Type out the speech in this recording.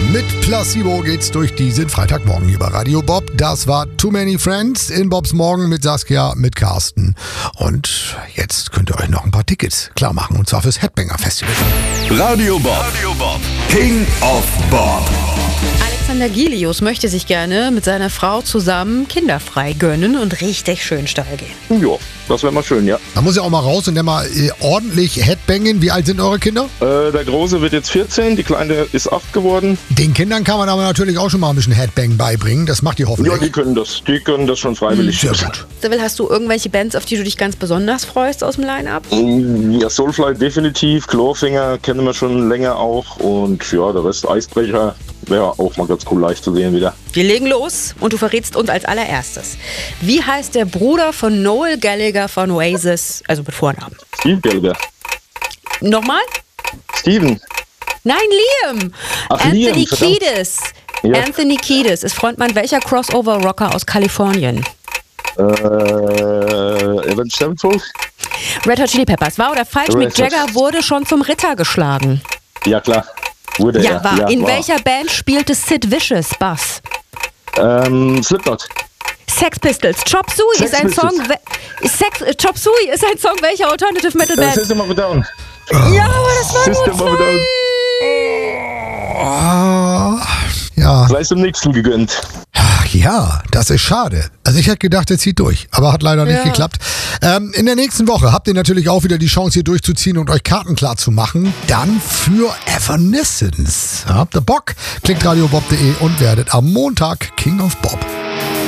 Mit Placebo geht's durch diesen Freitagmorgen hier bei Radio Bob. Das war Too Many Friends in Bobs Morgen mit Saskia, mit Carsten. Und jetzt könnt ihr euch noch ein paar Tickets klar machen, und zwar fürs Headbanger Festival. Radio Bob. King of Bob. Alexander Gilius möchte sich gerne mit seiner Frau zusammen kinderfrei gönnen und richtig schön steil gehen. Ja, das wäre mal schön, ja. Da muss ja auch mal raus und dann mal ordentlich Headbangen. Wie alt sind eure Kinder? Der Große wird jetzt 14, die Kleine ist 8 geworden. Den Kindern kann man aber natürlich auch schon mal ein bisschen Headbang beibringen. Das macht ihr hoffentlich. Ja, die können das schon freiwillig. Sehr gut. Seville, hast du irgendwelche Bands, auf die du dich ganz besonders freust aus dem Line-Up? Ja, Soulfly definitiv, Clawfinger kennen wir schon länger auch und ja, der Rest Eisbrecher wäre auch mal ganz cool live zu sehen wieder. Wir legen los und du verrätst uns als allererstes. Wie heißt der Bruder von Noel Gallagher von Oasis, also mit Vornamen? Steve Gallagher. Nochmal? Steven. Nein, Liam. Ach, Anthony Liam, verdammt. Kiedis. Ja. Anthony Kiedis ist Frontmann welcher Crossover-Rocker aus Kalifornien? Evan Sevenfold? Red Hot Chili Peppers. Wahr oder falsch? Red Mick Hot. Jagger wurde schon zum Ritter geschlagen. Ja, klar. Wurde Ja, wahr. In wahr. welcher Band spielte Sid Vicious Bass? Slipknot. Sex Pistols. Chop Suey ist ein Pistols. Song. Chop Suey ist ein Song welcher Alternative Metal Band? System of a Down. Ja, aber das war System nur of a Down. Ja. Gleich zum nächsten gegönnt. Ach ja, das ist schade. Also ich hätte gedacht, er zieht durch, aber hat leider nicht geklappt. In der nächsten Woche habt ihr natürlich auch wieder die Chance, hier durchzuziehen und euch Karten klar zu machen. Dann für Evanescence. Habt ihr Bock? Klickt radiobob.de und werdet am Montag King of Bob.